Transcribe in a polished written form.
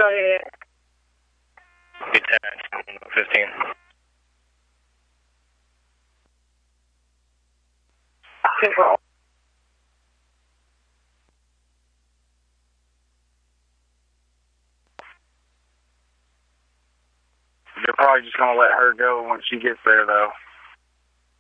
Go ahead. 15. You're probably just going to let her go when she gets there, though.